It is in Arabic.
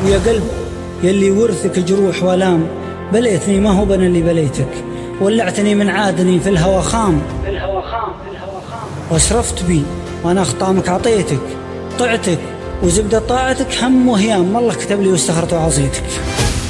ويا قلب يلي ورثك جروح والام، بليتني ما هو بنا اللي بليتك، ولعتني من عادني في الهوى خام، واسرفت بي وانا خطامك عطيتك، طعتك وزبدة طاعتك هم وهيام، والله كتب لي واستخرت وعصيتك.